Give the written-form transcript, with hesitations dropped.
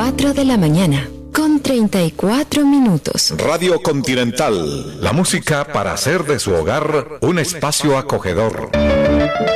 4 de la mañana, con 34 minutos. Radio Continental, la música para hacer de su hogar un espacio acogedor.